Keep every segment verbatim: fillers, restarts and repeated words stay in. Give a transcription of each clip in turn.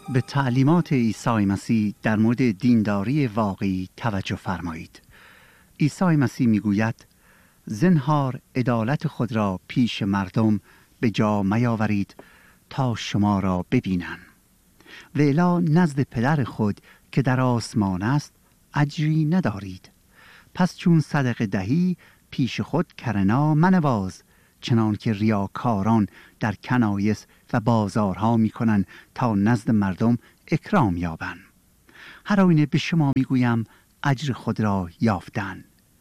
به تعلیمات عیسی مسیح در مورد دینداری واقعی توجه فرمایید. عیسی مسیح میگوید زنهار عدالت خود را پیش مردم به جا میاورید تا شما را ببینند. و الی نزد پدر خود که در آسمان است اجری ندارید. پس چون صدقه دهی پیش خود کرنا منواز، چنان که ریاکاران در کنایس و بازارها میکنند تا نزد مردم اکرام یابند. هر آینه به شما میگویم اجر خود را یافتن.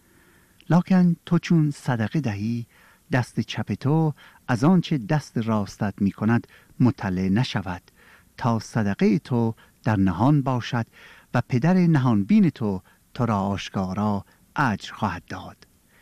لکن تو چون صدقه دهی دست چپ تو از آنچه دست راستت میکند مطلع نشود، تا صدقه تو در نهان باشد و پدر نهانبین تو تو را آشکارا اجر خواهد داد.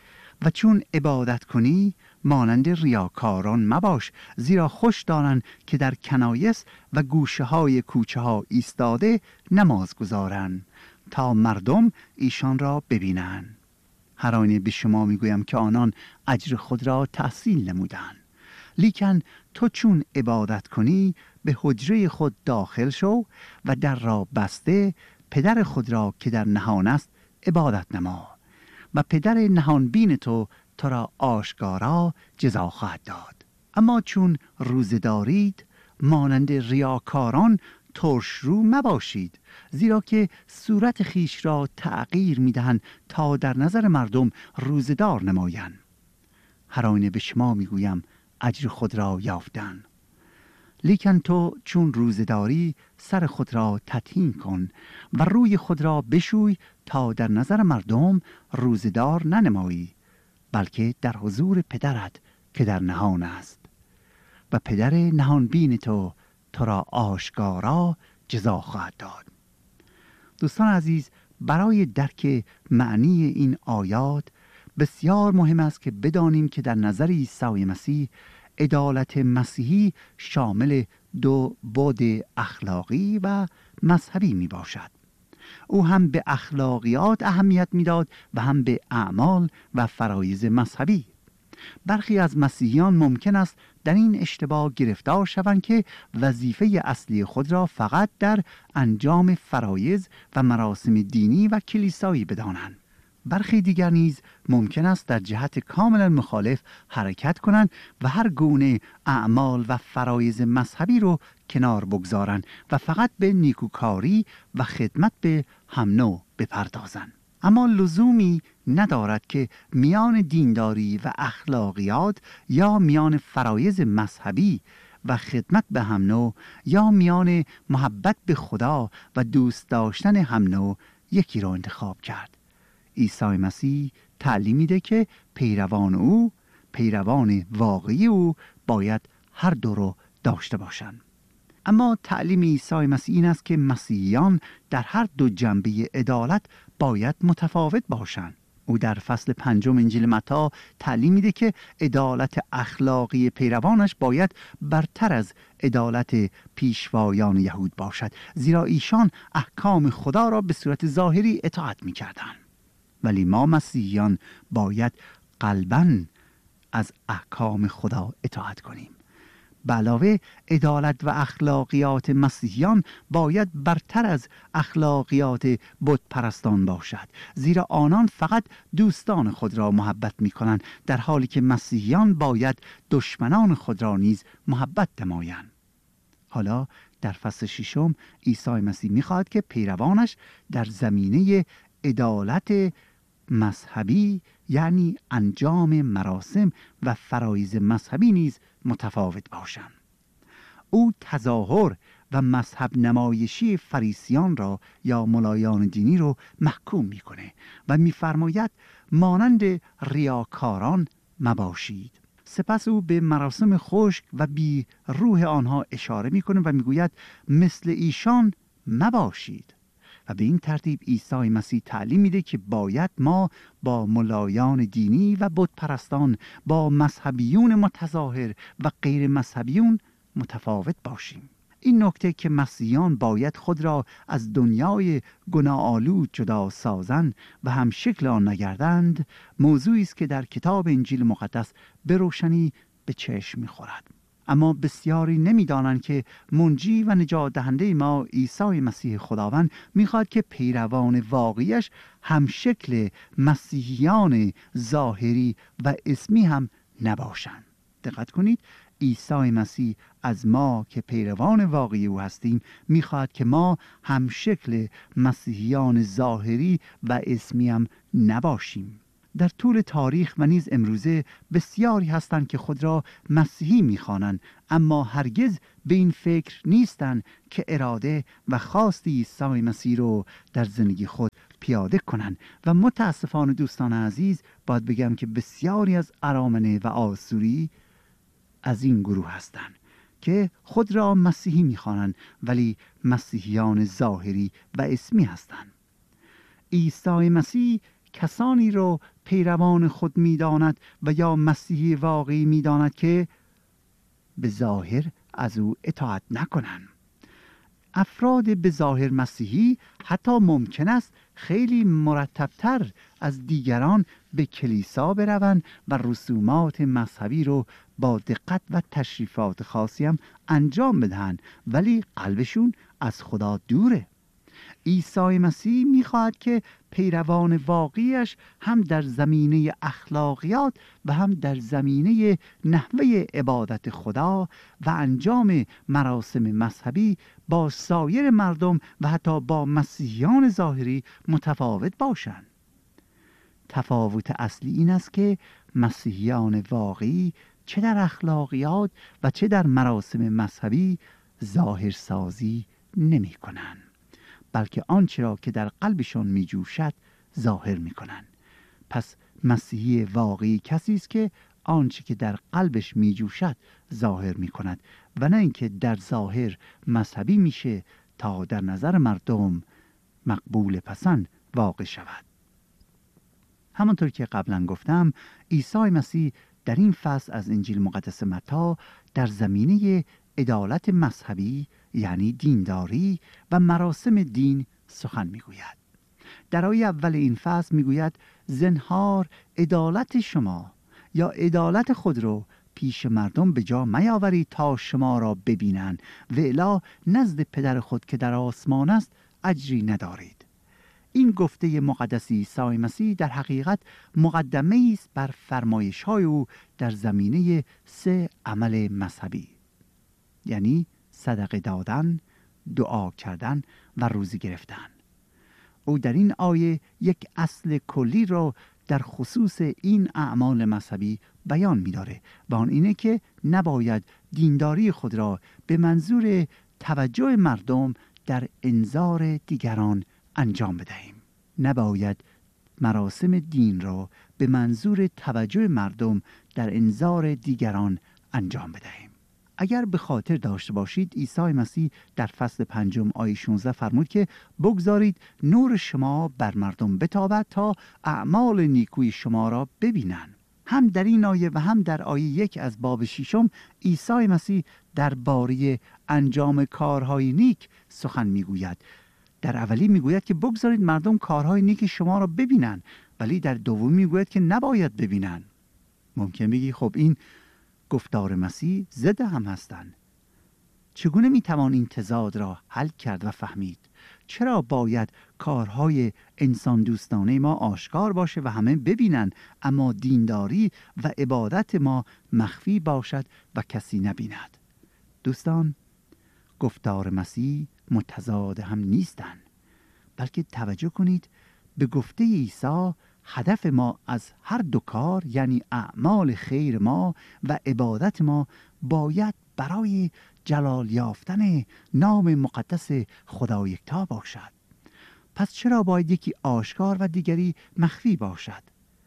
و چون عبادت کنی مانند ریاکاران مباش، زیرا خوش دارند که در کنایس و گوشه های کوچه ها ایستاده نماز گذارند تا مردم ایشان را ببینند. هر آینه به شما میگویم که آنان اجر خود را تحصیل نمودند. لیکن تو چون عبادت کنی به حجره خود داخل شو و در را بسته پدر خود را که در نهان است عبادت نما، و پدر نهان بین تو تو را آشکارا جزا خواهد داد. اما چون روزه دارید مانند ریاکاران ترش رو مباشید، زیرا که صورت خیش را تغییر میدهند تا در نظر مردم روزه‌دار نمایند. هر آینه به شما میگویم اجر خود را یافتن. لیکن تو چون روزه داری سر خود را تطهین کن و روی خود را بشوی تا در نظر مردم روزه‌دار ننمایی، بلکه در حضور پدرت که در نهان است، و پدر نهان بین تو تو را آشکارا جزا خواهد داد. دوستان عزیز، برای درک معنی این آیات بسیار مهم است که بدانیم که در نظر عیسی مسیح عدالت مسیحی شامل دو بعد اخلاقی و مذهبی می باشد. او هم به اخلاقیات اهمیت میداد و هم به اعمال و فرایض مذهبی. برخی از مسیحیان ممکن است در این اشتباه گرفتار شوند که وظیفه اصلی خود را فقط در انجام فرایض و مراسم دینی و کلیسایی بدانند. برخی دیگر نیز ممکن است در جهت کاملا مخالف حرکت کنند و هر گونه اعمال و فرایض مذهبی رو کنار بگذارند و فقط به نیکوکاری و خدمت به هم نوع بپردازند. اما لزومی ندارد که میان دینداری و اخلاقیات یا میان فرایض مذهبی و خدمت به هم نوع یا میان محبت به خدا و دوست داشتن هم نوع یکی را انتخاب کرد. عیسی مسیح تعلیم میده که پیروان او، پیروان واقعی او باید هر دو رو داشته باشند. اما تعلیم عیسی مسیح این است که مسیحیان در هر دو جنبه عدالت باید متفاوت باشند. او در فصل پنجم انجیل متی تعلیم میده که عدالت اخلاقی پیروانش باید برتر از عدالت پیشوایان یهود باشد، زیرا ایشان احکام خدا را به صورت ظاهری اطاعت میکردند. ولی ما مسیحیان باید قلباً از احکام خدا اطاعت کنیم. به علاوه عدالت و اخلاقیات مسیحیان باید برتر از اخلاقیات بت پرستان باشد، زیرا آنان فقط دوستان خود را محبت می کنند، در حالی که مسیحیان باید دشمنان خود را نیز محبت نمایند. حالا در فصل ششم عیسی مسیح می خواهد که پیروانش در زمینه عدالت مذهبی یعنی انجام مراسم و فرایض مذهبی نیز متفاوت باشند. او تظاهر و مذهب نمایشی فریسیان را یا ملایان دینی را محکوم میکنه و میفرماید مانند ریاکاران مباشید. سپس او به مراسم خشک و بی روح آنها اشاره میکنه و میگوید مثل ایشان مباشید. و به این ترتیب عیسی مسیح تعلیم میده که باید ما با ملایان دینی و بت پرستان، با مذهبیون متظاهر و غیر مذهبیون متفاوت باشیم. این نکته که مسیحیان باید خود را از دنیای گناه‌آلود جدا سازند و هم شکل آن نگردند، موضوعی است که در کتاب انجیل مقدس به روشنی به چشم می‌خورد. اما بسیاری نمی‌دانند که منجی و نجات دهنده ما عیسی مسیح خداوند می‌خواد که پیروان واقعیش هم شکل مسیحیان ظاهری و اسمی هم نباشند. دقت کنید، عیسی مسیح از ما که پیروان واقعی او هستیم می‌خواد که ما هم شکل مسیحیان ظاهری و اسمی هم نباشیم. در طول تاریخ و نیز امروزه بسیاری هستند که خود را مسیحی می‌خوانند، اما هرگز به این فکر نیستند که اراده و خواست عیسی مسیح رو در زندگی خود پیاده کنند. و متاسفانه دوستان عزیز باید بگم که بسیاری از ارامنه و آسوری از این گروه هستند که خود را مسیحی می‌خوانند ولی مسیحیان ظاهری و اسمی هستند. عیسی مسیح کسانی رو پیروان خود می‌داند و یا مسیحی واقعی می‌داند که به ظاهر از او اطاعت نکنند. افراد به ظاهر مسیحی حتی ممکن است خیلی مرتبتر از دیگران به کلیسا بروند و رسومات مذهبی رو با دقت و تشریفات خاصی هم انجام بدهند، ولی قلبشون از خدا دوره. عیسی مسیح می‌خواهد که پیروان واقعیش هم در زمینه اخلاقیات و هم در زمینه نحوه عبادت خدا و انجام مراسم مذهبی با سایر مردم و حتی با مسیحیان ظاهری متفاوت باشند. تفاوت اصلی این است که مسیحیان واقعی چه در اخلاقیات و چه در مراسم مذهبی ظاهرسازی نمی کنند، بلکه آنچه را که در قلبشان می جوشد ظاهر می کنند. پس مسیحی واقعی کسی است که آنچه که در قلبش می جوشد ظاهر می کند و نه اینکه در ظاهر مذهبی میشه تا در نظر مردم مقبول پسند واقع شود. همانطور که قبلا گفتم، عیسی مسیح در این فصل از انجیل مقدس متی در زمینه عدالت مذهبی یعنی دینداری و مراسم دین سخن میگوید. در آیه اول این فصل میگوید زنهار عدالت شما یا عدالت خود رو پیش مردم به جا میاورید تا شما را ببینند و الا نزد پدر خود که در آسمان است اجری ندارید. این گفته مقدس عیسی مسیح در حقیقت مقدمه است بر فرمایش‌های او در زمینه سه عمل مذهبی، یعنی صدقه دادن، دعا کردن و روزه گرفتن. او در این آیه یک اصل کلی را در خصوص این اعمال مذهبی بیان می‌داره و آن اینه که نباید دینداری خود را به منظور توجه مردم در انظار دیگران انجام بدهیم. نباید مراسم دین را به منظور توجه مردم در انظار دیگران انجام بدهیم. اگر به خاطر داشته باشید، عیسی مسیح در فصل پنجم آیه شانزده فرمود که بگذارید نور شما بر مردم بتابد تا اعمال نیکوی شما را ببینند. هم در این آیه و هم در آیه یک از باب ششم عیسی مسیح درباره انجام کارهای نیک سخن میگوید. در اولی میگوید که بگذارید مردم کارهای نیک شما را ببینند، ولی در دومی میگوید که نباید ببینند. ممکن بگی خب این گفتار مسیح ضد هم هستند. چگونه میتوان این تضاد را حل کرد و فهمید؟ چرا باید کارهای انسان دوستانه ما آشکار باشه و همه ببینند، اما دینداری و عبادت ما مخفی باشد و کسی نبیند؟ دوستان، گفتار مسیح متضاد هم نیستند، بلکه توجه کنید به گفته عیسی هدف ما از هر دو کار، یعنی اعمال خیر ما و عبادت ما، باید برای جلال یافتن نام مقدس خدا یکتا باشد. پس چرا باید یکی آشکار و دیگری مخفی باشد؟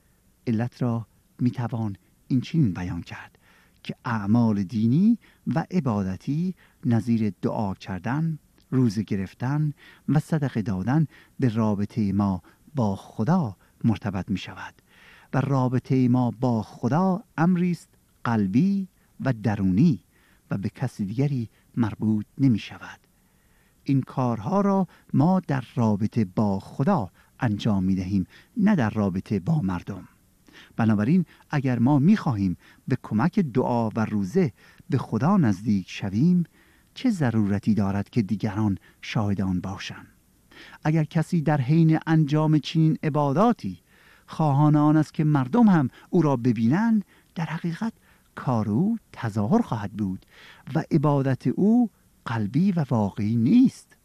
علت را میتوان این چنین بیان کرد که اعمال دینی و عبادتی نظیر دعا کردن، روزه گرفتن و صدقه دادن به رابطه ما با خدا مرتبط می شود و رابطه ما با خدا امری است قلبی و درونی و به کسی دیگری مربوط نمی شود. این کارها را ما در رابطه با خدا انجام می دهیم، نه در رابطه با مردم. بنابراین اگر ما می خواهیم به کمک دعا و روزه به خدا نزدیک شویم، چه ضرورتی دارد که دیگران شاهدان باشند؟ اگر کسی در حین انجام چنین عباداتی خواهان آن است که مردم هم او را ببینند، در حقیقت کار او تظاهر خواهد بود و عبادت او قلبی و واقعی نیست.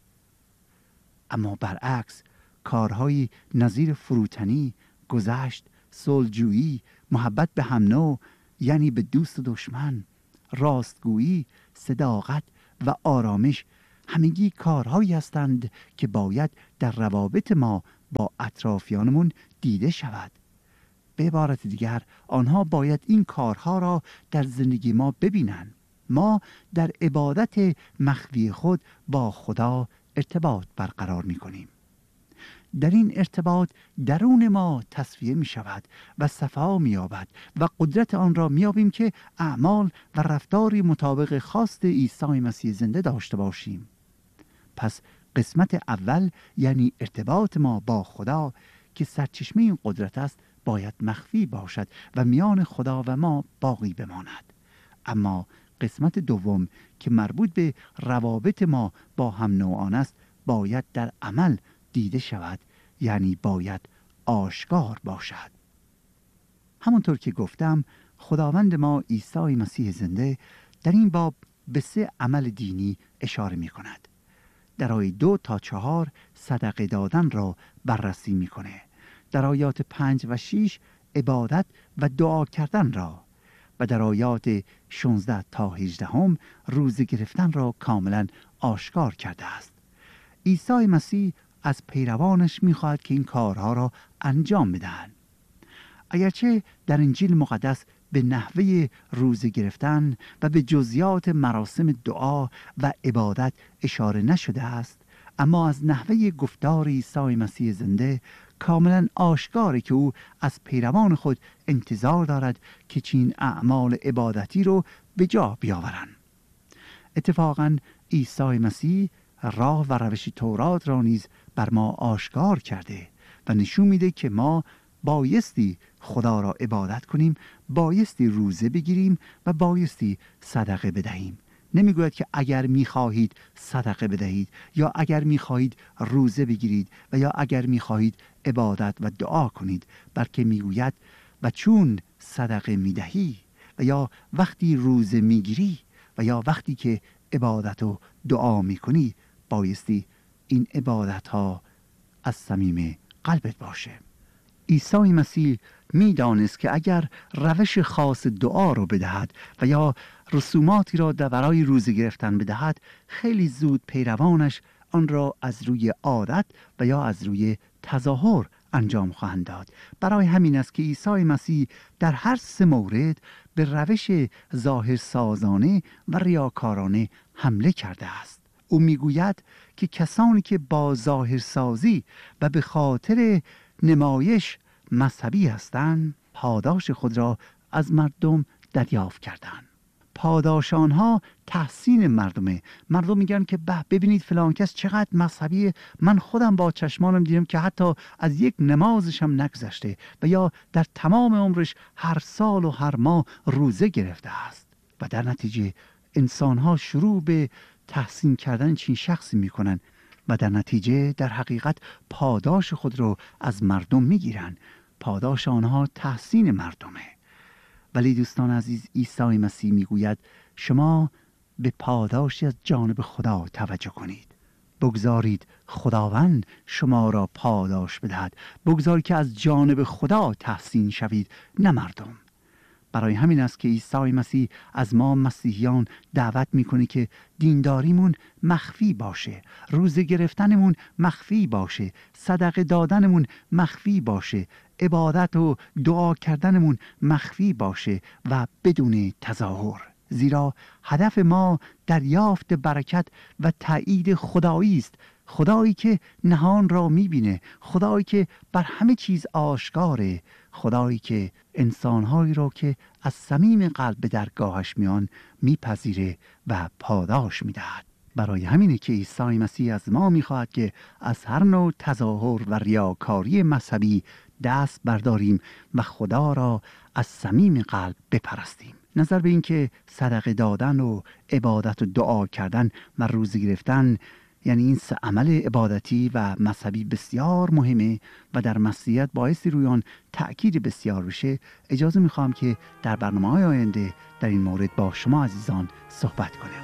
اما برعکس کارهای نظیر فروتنی، گذشت، صلح‌جویی، محبت به هم نوع، یعنی به دوست و دشمن، راستگویی، صداقت و آرامش، همگی کارهایی هستند که باید در روابط ما با اطرافیانمون دیده شود. به عبارت دیگر آنها باید این کارها را در زندگی ما ببینند. ما در عبادت مخفی خود با خدا ارتباط برقرار می کنیم. در این ارتباط درون ما تصفیه می شود و صفا می یابد و قدرت آن را می یابیم که اعمال و رفتاری مطابق خواست عیسی مسیح زنده داشته باشیم. پس قسمت اول یعنی ارتباط ما با خدا که سرچشمه این قدرت است باید مخفی باشد و میان خدا و ما باقی بماند. اما قسمت دوم که مربوط به روابط ما با هم نوعان است باید در عمل دیده شود، یعنی باید آشکار باشد. همونطور که گفتم خداوند ما عیسی مسیح زنده در این باب به سه عمل دینی اشاره می کند. در آیه دو تا چهار صدقه دادن را بررسی می کنه. در آیات پنج و شش عبادت و دعا کردن را و در آیات شانزده تا هجده هم روزه گرفتن را کاملا آشکار کرده است. عیسی مسیح از پیروانش می‌خواهد که این کارها را انجام بدهند. اگرچه در انجیل مقدس به نحوه روزه گرفتن و به جزئیات مراسم دعا و عبادت اشاره نشده است، اما از نحوه گفتار عیسی مسیح زنده کاملا آشکاره که او از پیروان خود انتظار دارد که چنین اعمال عبادتی رو به جا بیاورند. اتفاقاً عیسی مسیح راه و روش تورات را نیز بر ما آشکار کرده و نشون میده که ما بایستی خدا را عبادت کنیم، بایستی روزه بگیریم و بایستی صدقه بدهیم. نمیگوید که اگر میخواهید صدقه بدهید یا اگر میخواهید روزه بگیرید و یا اگر میخواهید عبادت و دعا کنید، بلکه میگوید و چون صدقه میدهی و یا وقتی روزه میگیری و یا وقتی که عبادت و دعا میکنی بایستی این عبادت ها از صمیم قلبت باشه. عیسی مسیح میدانست که اگر روش خاص دعا رو بدهد و یا رسوماتی را در برای روزه گرفتن بدهد، خیلی زود پیروانش آن را از روی عادت و یا از روی تظاهر انجام خواهند داد. برای همین است که عیسی مسیح در هر سه مورد به روش ظاهرسازانه و ریاکارانه حمله کرده است. او میگوید که کسانی که با ظاهرسازی و به خاطر نمایش مذهبی هستند پاداش خود را از مردم دریافت کردند. پاداش آنها تحسین مردمه. مردم میگن که به ببینید فلان کس چقدر مذهبیه، من خودم با چشمانم دیدم که حتی از یک نمازش هم نگذشته و یا در تمام عمرش هر سال و هر ماه روزه گرفته است. و در نتیجه انسانها شروع به تحسین کردن چین شخصی میکنن و در نتیجه در حقیقت پاداش خود رو از مردم میگیرن. پاداش آنها تحسین مردمه. ولی دوستان عزیز، عیسی مسیح میگوید شما به پاداشی از جانب خدا توجه کنید. بگذارید خداوند شما را پاداش بدهد. بگذارید که از جانب خدا تحسین شوید، نه مردم. برای همین است که عیسی مسیح از ما مسیحیان دعوت میکنه که دینداریمون مخفی باشه، روزه گرفتنمون مخفی باشه، صدقه دادنمون مخفی باشه، عبادت و دعا کردنمون مخفی باشه و بدون تظاهر. زیرا هدف ما دریافت برکت و تایید خدایی است، خدایی که نهان را میبینه، خدایی که بر همه چیز آشکاره، خدایی که انسانهایی را که از صمیم قلب به درگاهش میان میپذیره و پاداش میدهد. برای همینه که عیسی مسیح از ما میخواهد که از هر نوع تظاهر و ریاکاری مذهبی دست برداریم و خدا را از صمیم قلب بپرستیم. نظر به این که صدقه دادن و عبادت و دعا کردن و روزه گرفتن، یعنی این سه عمل عبادتی و مذهبی بسیار مهمه و در مسیحیت باعثی روی آن تأکید بسیار بشه، اجازه میخوام که در برنامه‌های آینده در این مورد با شما عزیزان صحبت کنم.